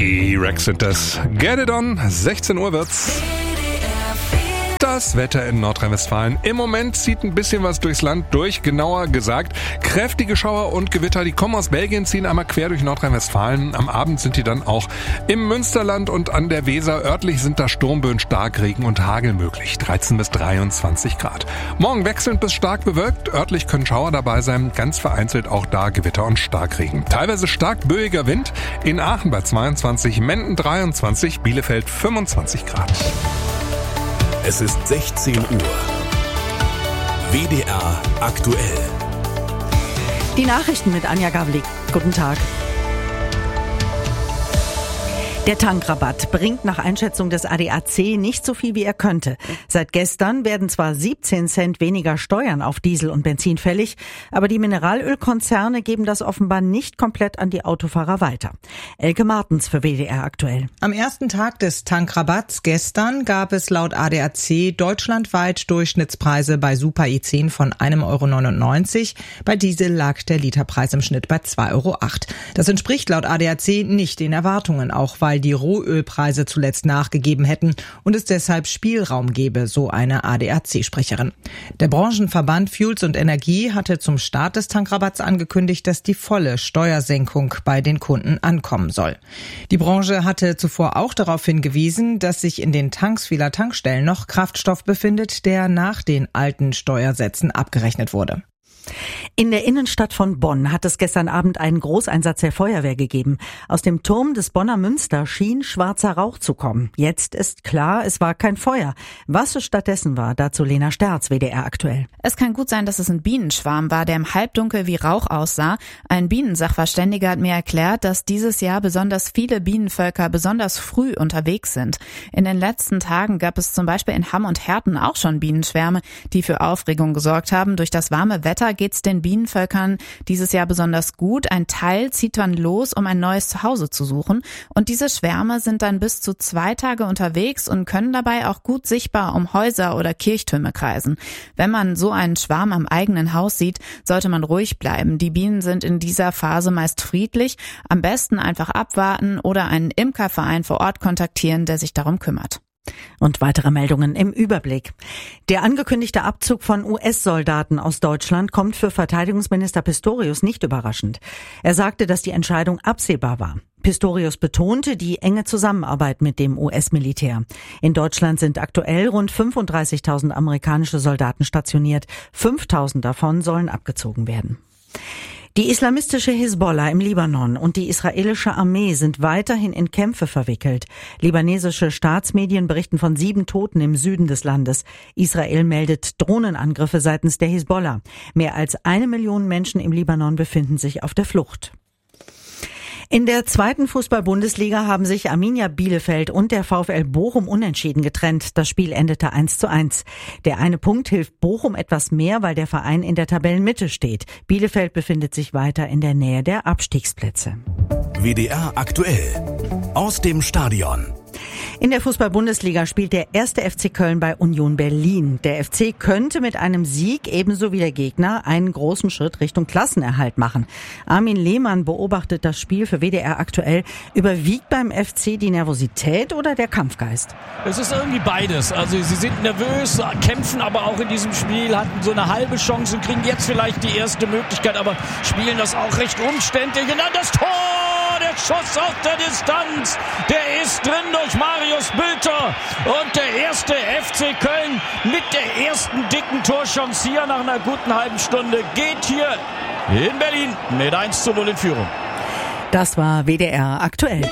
T-Rex sind das. Get it on, 16 Uhr wird's. Das Wetter in Nordrhein-Westfalen. Im Moment zieht ein bisschen was durchs Land durch. Genauer gesagt, kräftige Schauer und Gewitter, die kommen aus Belgien, ziehen einmal quer durch Nordrhein-Westfalen. Am Abend sind die dann auch im Münsterland und an der Weser. Örtlich sind da Sturmböen, Starkregen und Hagel möglich. 13 bis 23 Grad. Morgen wechselnd bis stark bewölkt. Örtlich können Schauer dabei sein. Ganz vereinzelt auch da Gewitter und Starkregen. Teilweise stark böiger Wind. In Aachen bei 22, Menden 23, Bielefeld 25 Grad. Es ist 16 Uhr. WDR aktuell. Die Nachrichten mit Anja Gavlik. Guten Tag. Der Tankrabatt bringt nach Einschätzung des ADAC nicht so viel, wie er könnte. Seit gestern werden zwar 17 Cent weniger Steuern auf Diesel und Benzin fällig, aber die Mineralölkonzerne geben das offenbar nicht komplett an die Autofahrer weiter. Elke Martens für WDR aktuell. Am ersten Tag des Tankrabatts gestern gab es laut ADAC deutschlandweit Durchschnittspreise bei Super E10 von 1,99 €. Bei Diesel lag der Literpreis im Schnitt bei 2,08 €. Das entspricht laut ADAC nicht den Erwartungen, auch weil die Rohölpreise zuletzt nachgegeben hätten und es deshalb Spielraum gebe, so eine ADAC-Sprecherin. Der Branchenverband Fuels und Energie hatte zum Start des Tankrabatts angekündigt, dass die volle Steuersenkung bei den Kunden ankommen soll. Die Branche hatte zuvor auch darauf hingewiesen, dass sich in den Tanks vieler Tankstellen noch Kraftstoff befindet, der nach den alten Steuersätzen abgerechnet wurde. In der Innenstadt von Bonn hat es gestern Abend einen Großeinsatz der Feuerwehr gegeben. Aus dem Turm des Bonner Münster schien schwarzer Rauch zu kommen. Jetzt ist klar, es war kein Feuer. Was es stattdessen war, dazu Lena Sterz, WDR aktuell. Es kann gut sein, dass es ein Bienenschwarm war, der im Halbdunkel wie Rauch aussah. Ein Bienensachverständiger hat mir erklärt, dass dieses Jahr besonders viele Bienenvölker besonders früh unterwegs sind. In den letzten Tagen gab es zum Beispiel in Hamm und Herten auch schon Bienenschwärme, die für Aufregung gesorgt haben. Durch das warme Wetter geht's den Bienenvölkern dieses Jahr besonders gut. Ein Teil zieht dann los, um ein neues Zuhause zu suchen. Und diese Schwärme sind dann bis zu 2 Tage unterwegs und können dabei auch gut sichtbar um Häuser oder Kirchtürme kreisen. Wenn man so einen Schwarm am eigenen Haus sieht, sollte man ruhig bleiben. Die Bienen sind in dieser Phase meist friedlich. Am besten einfach abwarten oder einen Imkerverein vor Ort kontaktieren, der sich darum kümmert. Und weitere Meldungen im Überblick. Der angekündigte Abzug von US-Soldaten aus Deutschland kommt für Verteidigungsminister Pistorius nicht überraschend. Er sagte, dass die Entscheidung absehbar war. Pistorius betonte die enge Zusammenarbeit mit dem US-Militär. In Deutschland sind aktuell rund 35.000 amerikanische Soldaten stationiert. 5.000 davon sollen abgezogen werden. Die islamistische Hisbollah im Libanon und die israelische Armee sind weiterhin in Kämpfe verwickelt. Libanesische Staatsmedien berichten von 7 Toten im Süden des Landes. Israel meldet Drohnenangriffe seitens der Hisbollah. Mehr als 1 Million Menschen im Libanon befinden sich auf der Flucht. In der 2. Fußball-Bundesliga haben sich Arminia Bielefeld und der VfL Bochum unentschieden getrennt. Das Spiel endete 1:1. Der eine Punkt hilft Bochum etwas mehr, weil der Verein in der Tabellenmitte steht. Bielefeld befindet sich weiter in der Nähe der Abstiegsplätze. WDR aktuell. Aus dem Stadion. In der Fußball-Bundesliga spielt der 1. FC Köln bei Union Berlin. Der FC könnte mit einem Sieg ebenso wie der Gegner einen großen Schritt Richtung Klassenerhalt machen. Armin Lehmann beobachtet das Spiel für WDR aktuell. Überwiegt beim FC die Nervosität oder der Kampfgeist? Es ist irgendwie beides. Also sie sind nervös, kämpfen aber auch in diesem Spiel, hatten so eine halbe Chance und kriegen jetzt vielleicht die erste Möglichkeit, aber spielen das auch recht umständlich. Und dann das Tor! Der Schuss aus der Distanz, der ist drin durch Marius Bülter und der 1. FC Köln mit der ersten dicken Torchance hier nach einer guten halben Stunde geht hier in Berlin mit 1:0 in Führung. Das war WDR aktuell.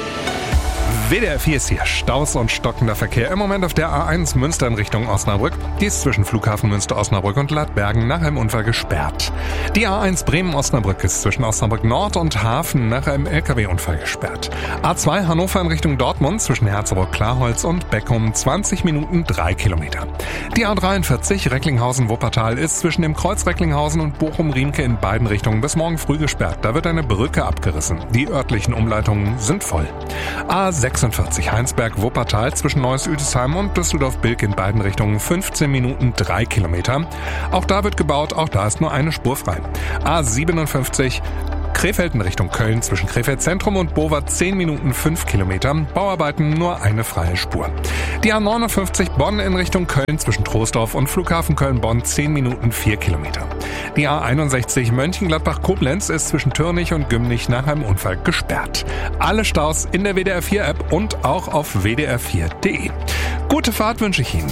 WDR 4 ist hier. Staus und stockender Verkehr im Moment auf der A1 Münster in Richtung Osnabrück. Die ist zwischen Flughafen Münster-Osnabrück und Ladbergen nach einem Unfall gesperrt. Die A1 Bremen-Osnabrück ist zwischen Osnabrück Nord und Hafen nach einem LKW-Unfall gesperrt. A2 Hannover in Richtung Dortmund zwischen Herzogenaurach-Klarholz und Beckum 20 Minuten 3 Kilometer. Die A43 Recklinghausen-Wuppertal ist zwischen dem Kreuz Recklinghausen und Bochum-Riemke in beiden Richtungen bis morgen früh gesperrt. Da wird eine Brücke abgerissen. Die örtlichen Umleitungen sind voll. A46 Heinsberg-Wuppertal zwischen Neuss-Üdesheim und Düsseldorf-Bilk in beiden Richtungen 15 Minuten 3 Kilometer. Auch da wird gebaut, auch da ist nur eine Spur frei. A57 Krefeld in Richtung Köln zwischen Krefeld Zentrum und Bovard 10 Minuten 5 Kilometer. Bauarbeiten nur eine freie Spur. Die A59 Bonn in Richtung Köln zwischen Troisdorf und Flughafen Köln-Bonn 10 Minuten 4 Kilometer. Die A61 Mönchengladbach-Koblenz ist zwischen Türnich und Gümnich nach einem Unfall gesperrt. Alle Staus in der WDR 4 App und auch auf wdr4.de. Gute Fahrt wünsche ich Ihnen.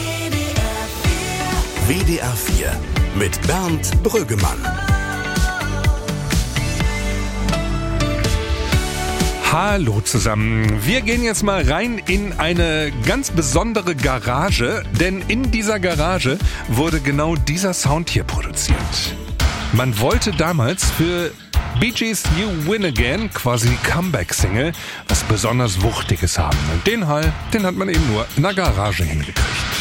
WDR 4 mit Bernd Brüggemann. Hallo zusammen. Wir gehen jetzt mal rein in eine ganz besondere Garage, denn in dieser Garage wurde genau dieser Sound hier produziert. Man wollte damals für Bee Gees You Win Again, quasi die Comeback-Single, was besonders Wuchtiges haben. Und den Hall, den hat man eben nur in der Garage hingekriegt.